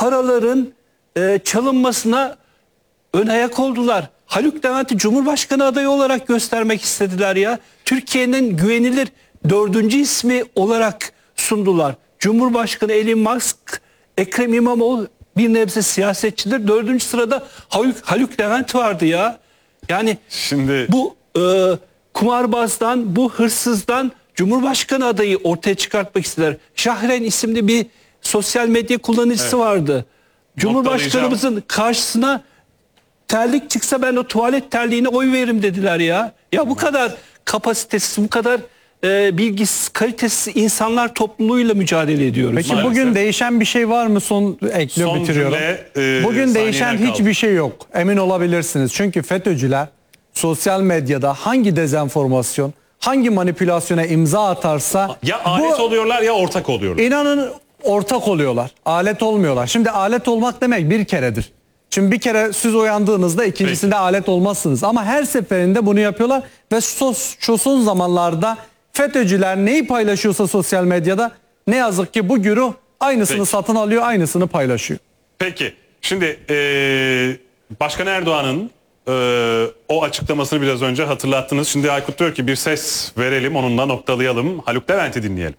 paraların çalınmasına ön ayak oldular. Haluk Levent'i Cumhurbaşkanı adayı olarak göstermek istediler ya. Türkiye'nin güvenilir 4. ismi olarak sundular. Cumhurbaşkanı Elon Musk, Ekrem İmamoğlu bir nebze siyasetçidir. 4. sırada Haluk Levent vardı ya. Yani şimdi bu kumarbazdan, bu hırsızdan Cumhurbaşkanı adayı ortaya çıkartmak istediler. Şahren isimli bir sosyal medya kullanıcısı vardı. Cumhurbaşkanımızın karşısına terlik çıksa ben o tuvalet terliğine oy veririm dediler ya. Ya bu kadar kapasitesiz, bu kadar bilgisiz, kalitesiz insanlar topluluğuyla mücadele ediyoruz. Peki Maalesef. bugün değişen bir şey var mı? Son bitiriyorum. Bugün değişen hiçbir şey yok. Emin olabilirsiniz. Çünkü FETÖ'cüler sosyal medyada hangi dezenformasyon, hangi manipülasyona imza atarsa ya alet oluyorlar ya ortak oluyorlar. İnanın ortak oluyorlar. Alet olmuyorlar. Şimdi alet olmak demek bir keredir. Şimdi bir kere siz uyandığınızda ikincisinde alet olmazsınız. Ama her seferinde bunu yapıyorlar ve şu son zamanlarda FETÖ'cüler neyi paylaşıyorsa sosyal medyada ne yazık ki bu güruh aynısını satın alıyor, aynısını paylaşıyor. Peki şimdi Başkan Erdoğan'ın o açıklamasını biraz önce hatırlattınız. Şimdi Aykut diyor ki bir ses verelim, onunla noktalayalım. Haluk Levent'i dinleyelim.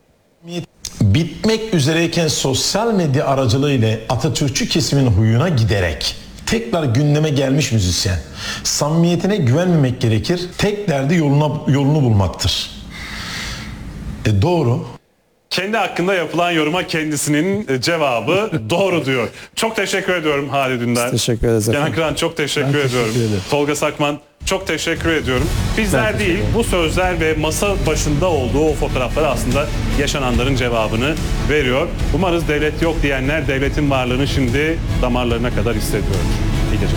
Bitmek üzereyken sosyal medya aracılığıyla Atatürkçü kesimin huyuna giderek tekrar gündeme gelmiş müzisyen. Samimiyetine güvenmemek gerekir. Tek derdi yolunu bulmaktır. Doğru. Kendi hakkında yapılan yoruma kendisinin cevabı doğru diyor. Çok teşekkür ediyorum Halid Dündar. Teşekkür ederiz efendim. Kenan Kıran çok teşekkür ediyorum. ederim. Tolga Sakman çok teşekkür ediyorum. Bizler değil, bu sözler ve masa başında olduğu o fotoğraflar aslında yaşananların cevabını veriyor. Umarız devlet yok diyenler devletin varlığını şimdi damarlarına kadar hissediyor.